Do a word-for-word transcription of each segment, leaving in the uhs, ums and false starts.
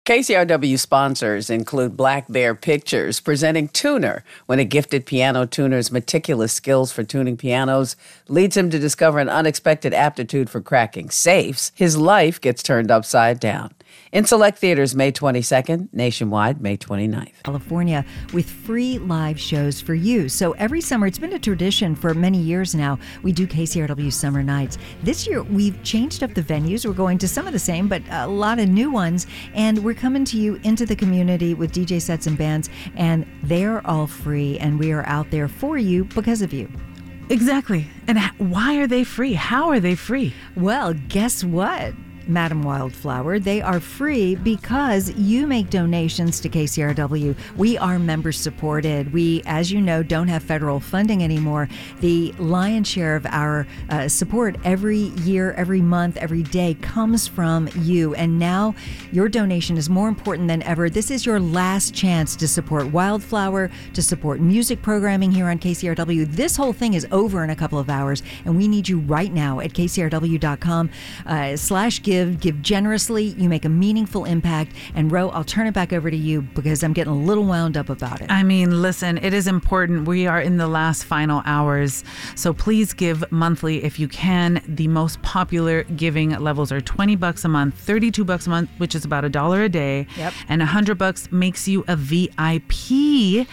K C R W sponsors include Black Bear Pictures, presenting Tuner, when a gifted piano tuner's meticulous skills for tuning pianos leads him to discover an unexpected aptitude for cracking safes. His life gets turned upside down. In select theaters May twenty-second, nationwide May twenty-ninth. California with free live shows for you. So every summer, it's been a tradition for many years now, we do K C R W Summer Nights. This year, we've changed up the venues. We're going to some of the same, but a lot of new ones. And we're coming to you into the community with D J sets and bands, and they're all free, and we are out there for you because of you. Exactly. And why are they free? How are they free? Well, guess what? Madam Wildflower, they are free because you make donations to K C R W. We are member supported. We, as you know, don't have federal funding anymore. The lion's share of our uh, support every year, every month, every day comes from you. And now your donation is more important than ever. This is your last chance to support Wildflower, to support music programming here on K C R W. This whole thing is over in a couple of hours, and we need you right now at K C R W dot com uh, slash give. Give generously. You make a meaningful impact. And Ro, I'll turn it back over to you because I'm getting a little wound up about it. I mean, listen, it is important. We are in the last final hours. So please give monthly if you can. The most popular giving levels are twenty bucks a month, thirty-two bucks a month, which is about a dollar a day. Yep. And one hundred bucks makes you a V I P.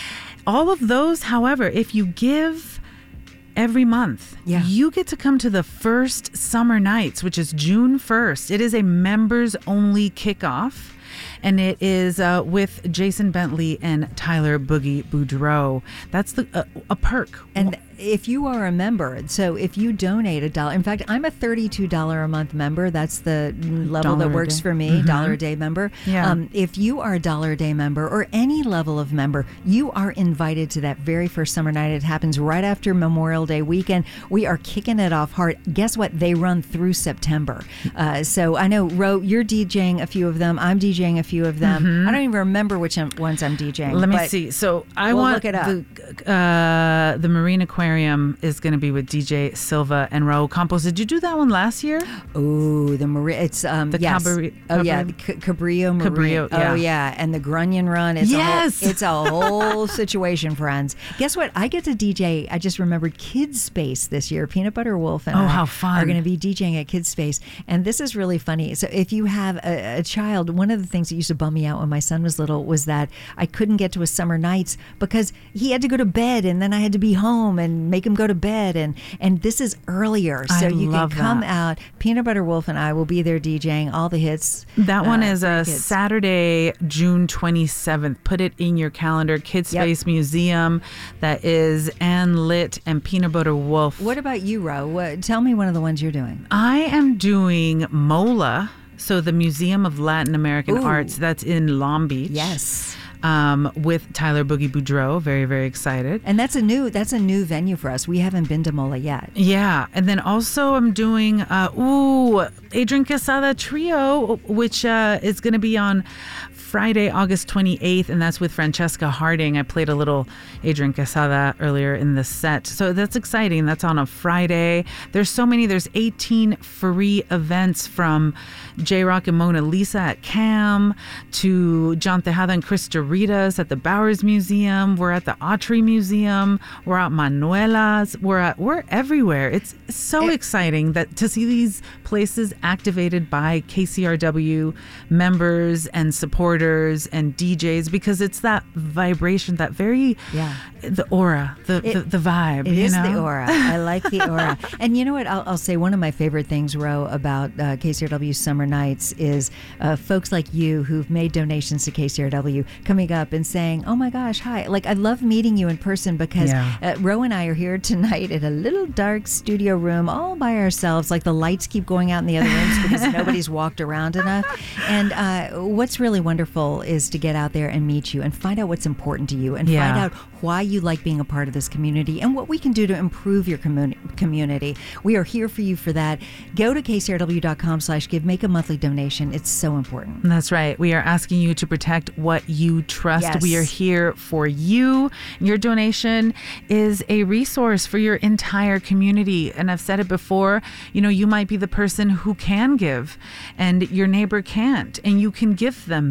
All of those, however, if you give every month, yeah, you get to come to the first Summer Nights, which is June first. It is a members only kickoff, and it is uh, with Jason Bentley and Tyler Boogie Boudreaux. That's the uh, a perk. And if you are a member, so if you donate a dollar, in fact, I'm a thirty-two dollars a month member. That's the level dollar that works for me, mm-hmm. dollar a day member. Yeah. Um, if you are a dollar a day member or any level of member, you are invited to that very first summer night. It happens right after Memorial Day weekend. We are kicking it off hard. Guess what? They run through September. Uh, so I know, Ro, you're DJing a few of them. I'm DJing a few of them. Mm-hmm. I don't even remember which ones I'm DJing. Let me see. So I we'll want look it up. the uh, the Marine Aquarium is going to be with D J Silva and Raul Campos. Did you do that one last year? Oh, the Marie. It's um. The yes. Cabri- oh yeah, the C- Cabrillo Marine. Cabrillo, yeah. Oh yeah, and the Grunion Run. It's yes, a whole, it's a whole situation, friends. Guess what? I get to D J. I just remembered Kids Space this year. Peanut Butter Wolf and oh, I how fun. are going to be DJing at Kids Space, and this is really funny. So if you have a, a child, one of the things that used to bum me out when my son was little was that I couldn't get to a Summer Nights because he had to go to bed, and then I had to be home and make him go to bed, and and this is earlier, so I you can come that. out. Peanut Butter Wolf and I will be there DJing all the hits. That one uh, is a kids. Saturday, June twenty-seventh. Put it in your calendar. Kids Yep. Space Museum. That is Ann Litt and Peanut Butter Wolf. What about you, Ro? What, tell me one of the ones you're doing. I am doing MOLA, so the Museum of Latin American Ooh. Arts. That's in Long Beach. Yes. Um, with Tyler Boogie Boudreaux. Very, very excited. And that's a new that's a new venue for us. We haven't been to MOLA yet. Yeah. And then also I'm doing, uh, ooh, Adrian Quesada Trio, which uh, is going to be on Friday, August twenty-eighth, and that's with Francesca Harding. I played a little Adrian Quesada earlier in the set. So that's exciting. That's on a Friday. There's so many. There's eighteen free events from J-Rock and Mona Lisa at CAM to John Tejada and Chris Doritas at the Bowers Museum. We're at the Autry Museum. We're at Manuela's. We're at we're everywhere. It's so it, exciting that to see these places activated by K C R W members and supporters and D Js, because it's that vibration, that very yeah, the aura, the it, the, the vibe. It you is know? the aura. I like the aura. And you know what? I'll, I'll say one of my favorite things, Ro, about uh, K C R W Summer Nights is uh, folks like you who've made donations to K C R W coming up and saying, "Oh my gosh, hi!" Like I love meeting you in person because yeah. uh, Ro and I are here tonight in a little dark studio room all by ourselves. Like the lights keep going out in the other rooms because nobody's walked around enough. And uh, what's really wonderful is to get out there and meet you and find out what's important to you and yeah. find out why you like being a part of this community and what we can do to improve your commun- community. We are here for you for that. Go to K C R W dot com slash give. Make a monthly donation. It's so important. That's right. We are asking you to protect what you trust. Yes. We are here for you. Your donation is a resource for your entire community. And I've said it before, you know, you might be the person who can give and your neighbor can't, and you can give them